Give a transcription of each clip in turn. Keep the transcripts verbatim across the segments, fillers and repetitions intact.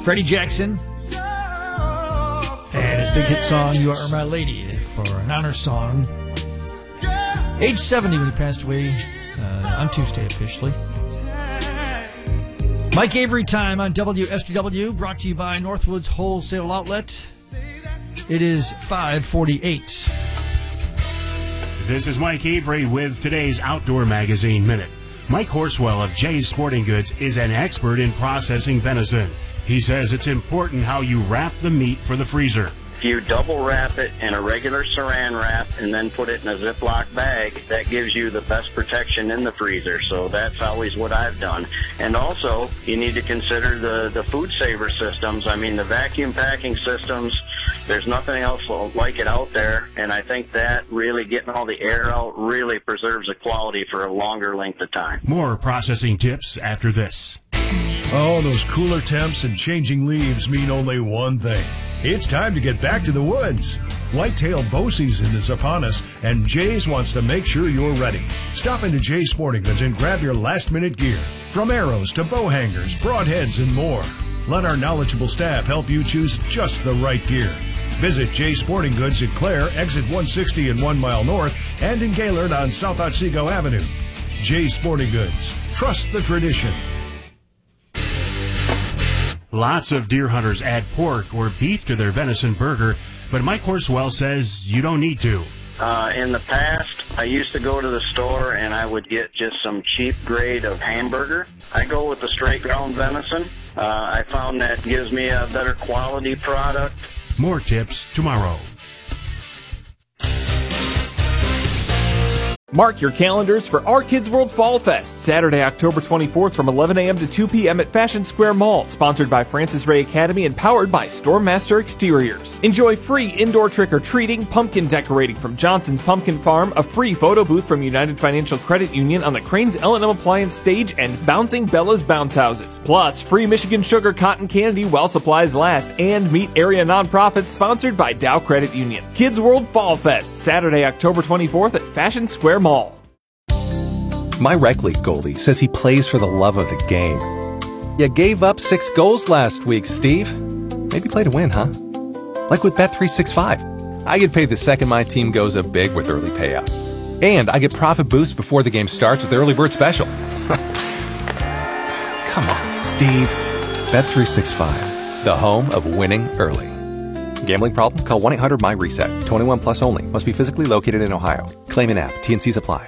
Freddie Jackson and his big hit song, You Are My Lady, for an honor song. Age seventy when he passed away uh, on Tuesday officially. Mike Avery time on W S G W, brought to you by Northwoods Wholesale Outlet. It is five forty-eight. This is Mike Avery with today's Outdoor Magazine Minute. Mike Horswell of Jay's Sporting Goods is an expert in processing venison. He says it's important how you wrap the meat for the freezer. If you double wrap it in a regular saran wrap and then put it in a Ziploc bag, that gives you the best protection in the freezer. So that's always what I've done. And also, you need to consider the, the food saver systems. I mean, the vacuum packing systems, there's nothing else like it out there. And I think that really getting all the air out really preserves the quality for a longer length of time. More processing tips after this. Oh, those cooler temps and changing leaves mean only one thing. It's time to get back to the woods. Whitetail bow season is upon us, and Jay's wants to make sure you're ready. Stop into Jay's Sporting Goods and grab your last-minute gear. From arrows to bow hangers, broadheads, and more. Let our knowledgeable staff help you choose just the right gear. Visit Jay's Sporting Goods in Clare, exit one sixty and one mile north, and in Gaylord on South Otsego Avenue. Jay's Sporting Goods. Trust the tradition. Lots of deer hunters add pork or beef to their venison burger, but Mike Horswell says you don't need to. Uh, in the past, I used to go to the store and I would get just some cheap grade of hamburger. I go with the straight ground venison. Uh, I found that gives me a better quality product. More tips tomorrow. Mark your calendars for Our Kids World Fall Fest, Saturday, October twenty-fourth from eleven a.m. to two p.m. at Fashion Square Mall, sponsored by Francis Ray Academy and powered by Stormmaster Exteriors. Enjoy free indoor trick-or-treating, pumpkin decorating from Johnson's Pumpkin Farm, a free photo booth from United Financial Credit Union on the Crane's L and M Appliance stage, and Bouncing Bella's Bounce Houses. Plus, free Michigan Sugar Cotton Candy while supplies last, and meet area nonprofits sponsored by Dow Credit Union. Kids World Fall Fest, Saturday, October twenty-fourth at Fashion Square Mall. My rec league goalie says he plays for the love of the game. You gave up six goals last week, Steve. Maybe play to win, huh? Like with Bet three sixty-five. I get paid the second my team goes up big with early payout. And I get profit boost before the game starts with the early bird special. Come on, Steve. Bet three sixty-five, the home of winning early. Gambling problem? Call one eight hundred M Y reset. twenty-one plus only. Must be physically located in Ohio. Claim an app. T and C's apply.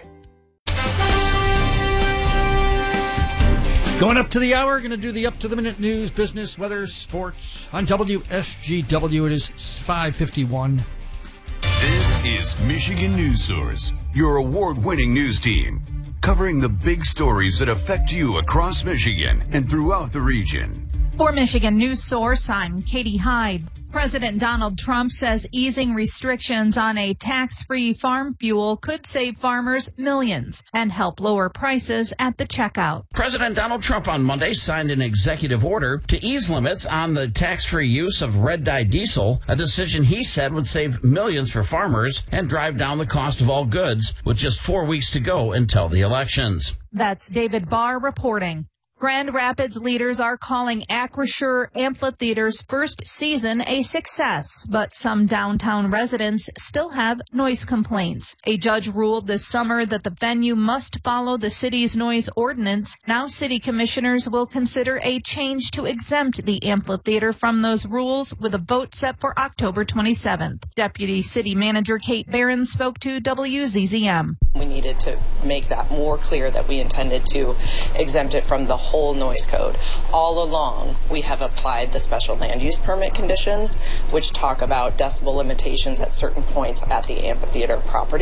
Going up to the hour, going to do the up-to-the-minute news, business, weather, sports. On W S G W, it is five fifty-one. This is Michigan News Source, your award-winning news team, covering the big stories that affect you across Michigan and throughout the region. For Michigan News Source, I'm Katie Hyde. President Donald Trump says easing restrictions on a tax-free farm fuel could save farmers millions and help lower prices at the checkout. President Donald Trump on Monday signed an executive order to ease limits on the tax-free use of red-dye diesel, a decision he said would save millions for farmers and drive down the cost of all goods, with just four weeks to go until the elections. That's David Barr reporting. Grand Rapids leaders are calling Acrisure Amphitheater's first season a success, but some downtown residents still have noise complaints. A judge ruled this summer that the venue must follow the city's noise ordinance. Now city commissioners will consider a change to exempt the amphitheater from those rules, with a vote set for October twenty-seventh. Deputy City Manager Kate Barron spoke to W Z Z M. We needed to make that more clear that we intended to exempt it from the whole noise code. All along, we have applied the special land use permit conditions, which talk about decibel limitations at certain points at the amphitheater property.